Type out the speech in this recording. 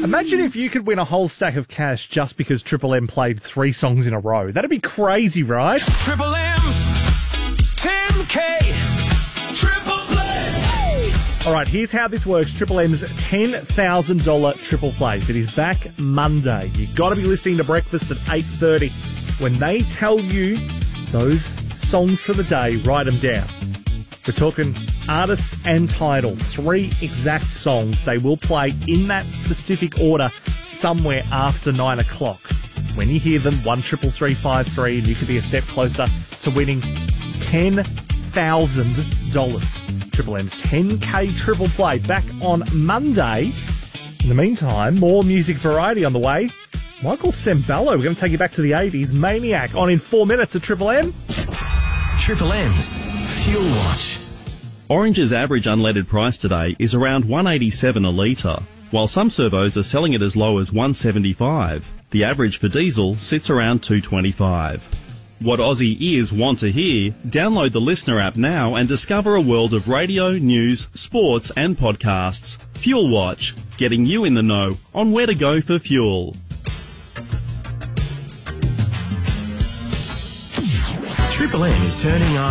Imagine if you could win a whole stack of cash just because Triple M played 3 songs in a row. That'd be crazy, right? Triple M's 10K Triple Play. All right, here's how this works. Triple M's $10,000 Triple Plays. It is back Monday. You've got to be listening to Breakfast at 8:30. When they tell you those songs for the day, write them down. We're talking artists and title. 3 exact songs. They will play in that specific order somewhere after 9 o'clock. When you hear them, 133353, and you could be a step closer to winning $10,000. Triple M's 10K Triple Play back on Monday. In the meantime, more music variety on the way. Michael Sembello, we're going to take you back to the 80s. Maniac on in 4 minutes at Triple M. Triple M's Fuel Watch. Orange's average unleaded price today is around $1.87 a litre, while some servos are selling it as low as $1.75. The average for diesel sits around $2.25. What Aussie ears want to hear? Download the Listener app now and discover a world of radio, news, sports and podcasts. Fuel Watch, getting you in the know on where to go for fuel. Triple M is turning on